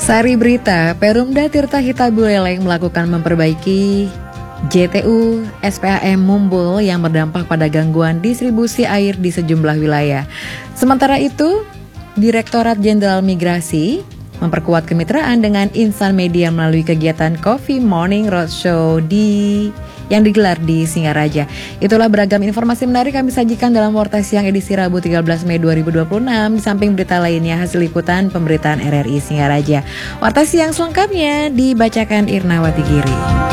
Sari berita, Perumda Tirta Hita Buleleng melakukan memperbaiki JTU SPAM Mumbul yang berdampak pada gangguan distribusi air di sejumlah wilayah. Sementara itu, Direktorat Jenderal Migrasi memperkuat kemitraan dengan insan media melalui kegiatan Coffee Morning Roadshow yang digelar di Singaraja. Itulah beragam informasi menarik kami sajikan dalam Warta Siang edisi Rabu 13 Mei 2026. Di samping berita lainnya hasil liputan pemberitaan RRI Singaraja. Warta Siang selengkapnya dibacakan Irnawati Giri.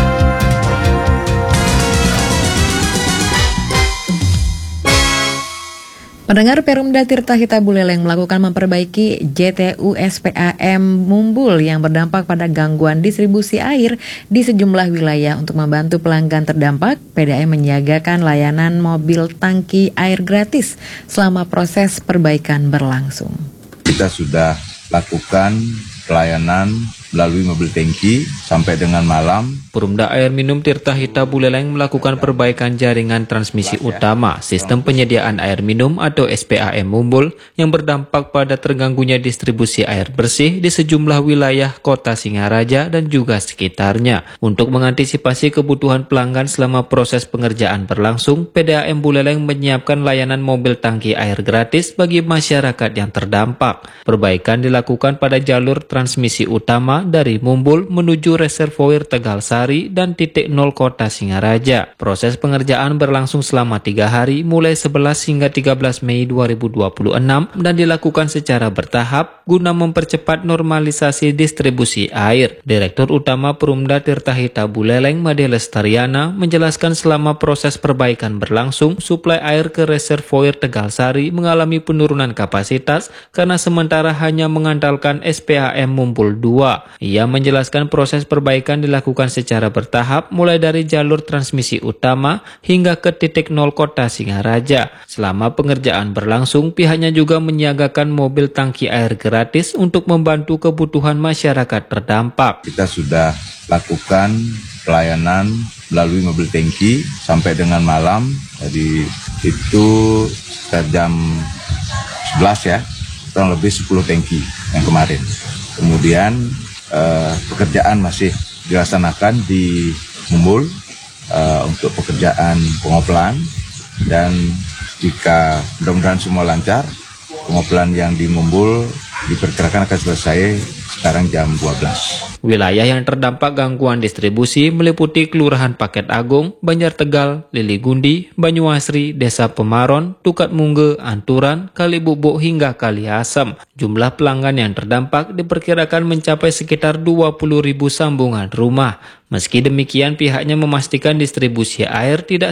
Pendengar, Perumda Tirta Hita Buleleng melakukan memperbaiki JTU SPAM Mumbul yang berdampak pada gangguan distribusi air di sejumlah wilayah. Untuk membantu pelanggan terdampak, PDAM menyiagakan layanan mobil tangki air gratis selama proses perbaikan berlangsung. Kita sudah lakukan pelayanan melalui mobil tangki sampai dengan malam. Perumda Air Minum Tirta Hita Buleleng melakukan perbaikan jaringan transmisi utama sistem penyediaan air minum atau SPAM Mumbul yang berdampak pada terganggunya distribusi air bersih di sejumlah wilayah kota Singaraja dan juga sekitarnya. Untuk mengantisipasi kebutuhan pelanggan selama proses pengerjaan berlangsung, PDAM Buleleng menyiapkan layanan mobil tangki air gratis bagi masyarakat yang terdampak. Perbaikan dilakukan pada jalur transmisi utama dari Mumbul menuju reservoir Tegal Sari dan titik 0 kota Singaraja. Proses pengerjaan berlangsung selama 3 hari mulai 11 hingga 13 Mei 2026 dan dilakukan secara bertahap guna mempercepat normalisasi distribusi air. Direktur Utama Perumda Tirta Hita Buleleng Made Lestariana menjelaskan selama proses perbaikan berlangsung, suplai air ke reservoir Tegal Sari mengalami penurunan kapasitas karena sementara hanya mengandalkan SPAM Mumbul 2. Ia menjelaskan proses perbaikan dilakukan secara bertahap mulai dari jalur transmisi utama hingga ke titik 0 kota Singaraja. Selama pengerjaan berlangsung, pihaknya juga menyiagakan mobil tangki air gratis untuk membantu kebutuhan masyarakat terdampak. Kita sudah lakukan pelayanan melalui mobil tangki sampai dengan malam. Jadi itu jam 11 ya, kurang lebih 10 tangki yang kemarin. Kemudian pekerjaan masih dilaksanakan di Mumbul untuk pekerjaan pengoplan, dan jika mudah-mudahan semua lancar, pengoplan yang di Mumbul diperkirakan akan selesai sekarang jam 12. Wilayah yang terdampak gangguan distribusi meliputi Kelurahan Paket Agung, Banjar Tegal, Lili Gundi, Banyuasri, Desa Pemaron, Tukat Mungge, Anturan, Kali Bubuk hingga Kali Asem. Jumlah pelanggan yang terdampak diperkirakan mencapai sekitar 20.000 sambungan rumah. Meski demikian, pihaknya memastikan distribusi air tidak